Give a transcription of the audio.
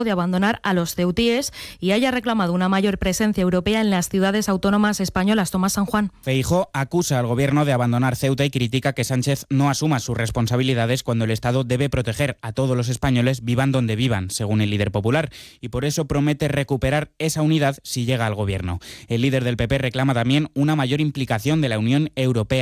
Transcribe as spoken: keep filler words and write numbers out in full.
de abandonar a los ceutíes y haya reclamado una mayor presencia europea en las ciudades autónomas españolas. Tomás San Juan. Feijóo acusa al gobierno de abandonar Ceuta y critica que Sánchez no asuma sus responsabilidades cuando el Estado debe proteger a todos los españoles, vivan donde vivan, según el líder popular, y por eso promete recuperar esa unidad si llega al gobierno. El líder del P P reclama también una mayor implicación de la Unión Europea